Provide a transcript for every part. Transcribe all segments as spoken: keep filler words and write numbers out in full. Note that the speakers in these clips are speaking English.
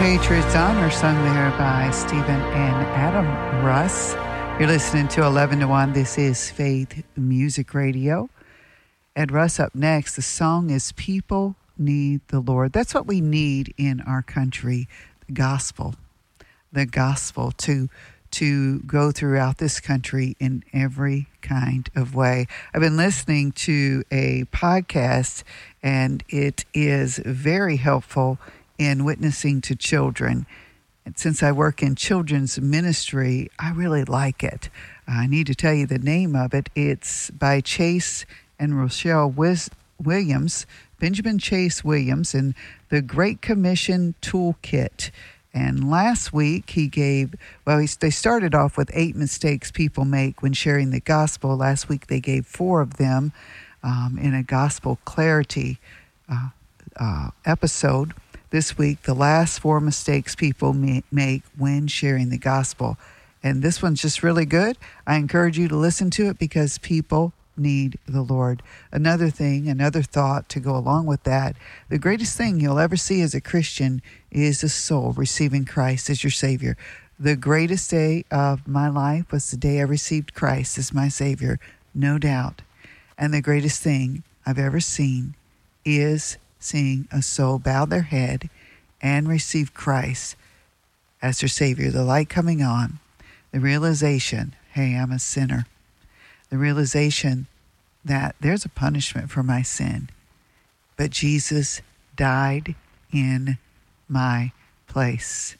Patriots Honor, sung there by Stephen and Adam Russ. You're listening to eleven to one. This is Faith Music Radio. Ed Russ up next. The song is People Need the Lord. That's what we need in our country, the gospel. The gospel to, to go throughout this country in every kind of way. I've been listening to a podcast, and it is very helpful in witnessing to children. And since I work in children's ministry, I really like it. I need to tell you the name of it. It's by Chase and Rochelle Wiz- Williams, Benjamin Chase Williams, and the Great Commission Toolkit. And last week he gave, well, he, they started off with eight mistakes people make when sharing the gospel. Last week they gave four of them um, in a gospel clarity uh, uh, episode. This week, the last four mistakes people make when sharing the gospel. And this one's just really good. I encourage you to listen to it because people need the Lord. Another thing, another thought to go along with that, the greatest thing you'll ever see as a Christian is a soul receiving Christ as your Savior. The greatest day of my life was the day I received Christ as my Savior, no doubt. And the greatest thing I've ever seen is seeing a soul bow their head and receive Christ as their Savior. The light coming on, the realization, hey, I'm a sinner. The realization that there's a punishment for my sin, but Jesus died in my place.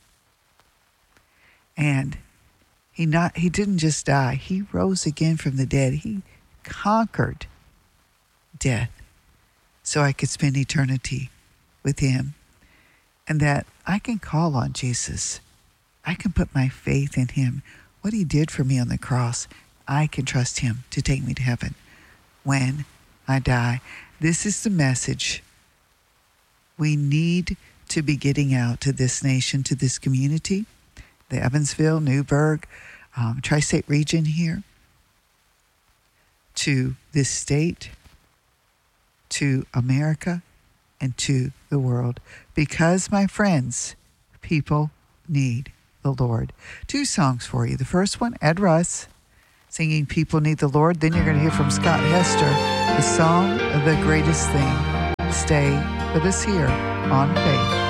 And he not he didn't just die, he rose again from the dead. He conquered death, so I could spend eternity with him. And that I can call on Jesus. I can put my faith in him. What he did for me on the cross, I can trust him to take me to heaven when I die. This is the message we need to be getting out to this nation, to this community, the Evansville, Newburgh, um, tri-state region here, to this state, to America, and to the world. Because, my friends, people need the Lord. Two songs for you. The first one, Ed Russ, singing People Need the Lord. Then you're going to hear from Scott Hester, the song, The Greatest Thing. Stay with us here on Faith.